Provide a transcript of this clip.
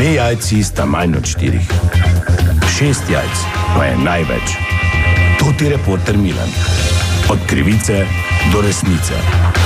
2 jajci sta manj od 4. 6 jajc pa je največ. To ti reporter Milan. Od krivice do resnice.